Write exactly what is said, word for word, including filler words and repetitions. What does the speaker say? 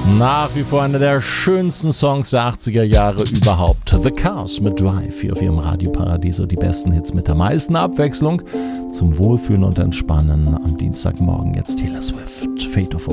Nach wie vor einer der schönsten Songs der achtziger Jahre überhaupt. The Cars mit Drive hier auf ihrem Radioparadiso. Die besten Hits mit der meisten Abwechslung zum Wohlfühlen und Entspannen am Dienstagmorgen. Jetzt Taylor Swift, Fate of